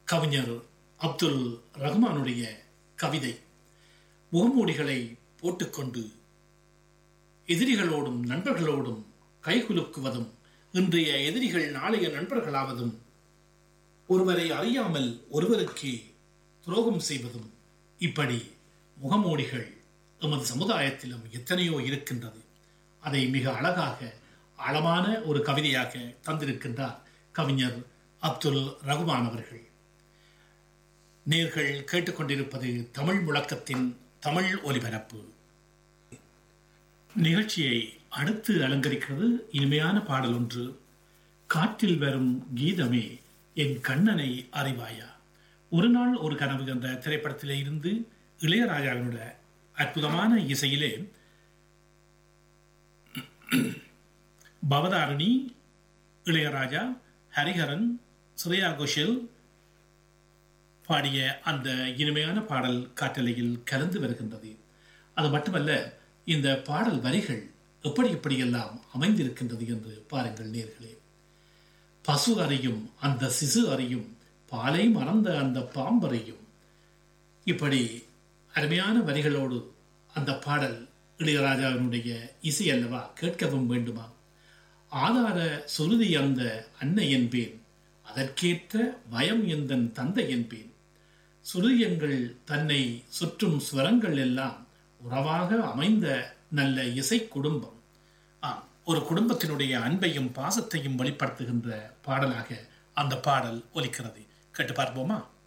கவிஞர் அப்துல் ரஹ்மானுடைய கவிதை. முகமூடிகளை போட்டுக்கொண்டு எதிரிகளோடும் நண்பர்களோடும் கைகுலுக்குவதும், இன்றைய எதிரிகள் நாளைய நண்பர்களாவதும், ஒருவரை அறியாமல் ஒருவருக்கு துரோகம் செய்வதும், இப்படி முகமூடிகள் எமது சமுதாயத்திலும் எத்தனையோ இருக்கின்றது. அதை மிக அழகாக ஆழமான ஒரு கவிதையாக தந்திருக்கின்றார் கவிஞர் அப்துல் ரஹ்மான் அவர்கள். நேர்கள் கேட்டுக்கொண்டிருப்பது தமிழ் முழக்கத்தின் தமிழ் ஒலிபரப்பு நிகழ்ச்சியை அடுத்து அலங்கரிக்கிறது இனிமையான பாடல் ஒன்று. காற்றில் வரும் கீதமே என் கண்ணனை அறிவாயா. ஒரு நாள் ஒரு கனவு என்ற திரைப்படத்திலே இருந்து இளையராஜாவினுடைய அற்புதமான இசையிலே பவதாரணி, இளையராஜா, ஹரிஹரன், ஸ்ரேயா கோஷல் பாடிய அந்த இனிமையான பாடல் காற்றலையில் கலந்து வருகின்றது. அது மட்டுமல்ல, இந்த பாடல் வரிகள் எப்படியெல்லாம் அமைந்திருக்கின்றது என்று பாருங்கள் நேர்களே. பசு அறியும் அந்த சிசு அறியும், பாலை மறந்த அந்த பாம்பறையும். இப்படி அருமையான வரிகளோடு அந்த பாடல் இளையராஜாவினுடைய இசை அல்லவா, கேட்கவும் வேண்டுமா? ஆதார சுருதி அந்த அன்னை என்பேன், அதற்கேற்ற பயம் எந்தன் தந்தை என்பேன். சுருதியங்கள் தன்னை சுற்றும் ஸ்வரங்கள் எல்லாம் உறவாக அமைந்த நல்ல இசை குடும்பம். ஒரு குடும்பத்தினுடைய அன்பையும் பாசத்தையும் வெளிப்படுத்துகின்ற பாடலாக அந்த பாடல் ஒலிக்கிறது. கேட்டு பார்ப்போமா?